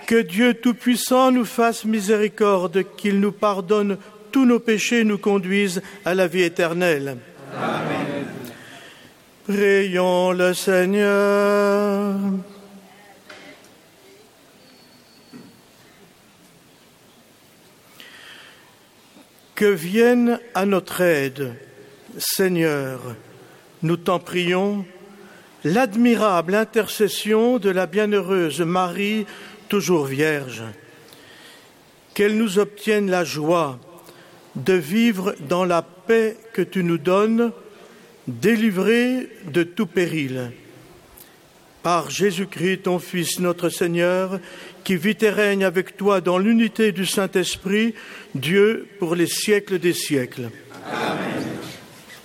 Que Dieu Tout-Puissant nous fasse miséricorde, qu'il nous pardonne tous nos péchés et nous conduise à la vie éternelle. Amen. Prions le Seigneur. Que vienne à notre aide, Seigneur, nous t'en prions, l'admirable intercession de la bienheureuse Marie, toujours vierge. Qu'elle nous obtienne la joie de vivre dans la paix que tu nous donnes, délivrés de tout péril. Par Jésus-Christ, ton Fils, notre Seigneur, qui vit et règne avec toi dans l'unité du Saint-Esprit, Dieu pour les siècles des siècles.